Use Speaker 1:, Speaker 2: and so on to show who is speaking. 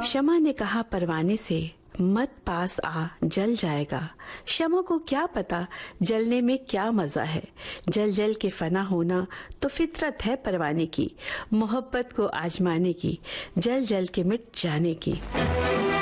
Speaker 1: शमा ने कहा परवाने से, मत पास आ, जल जाएगा। शमा को क्या पता जलने में क्या मजा है। जल जल के फना होना तो फितरत है परवाने की, मोहब्बत को आजमाने की, जल जल के मिट जाने की।